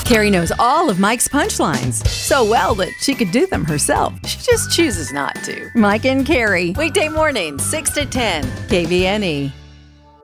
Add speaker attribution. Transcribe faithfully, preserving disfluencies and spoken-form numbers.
Speaker 1: Carrie knows all of Mike's punchlines so well that she could do them herself.
Speaker 2: She just chooses not to.
Speaker 1: Mike and Carrie.
Speaker 2: Weekday mornings, six to ten.
Speaker 1: K V N E.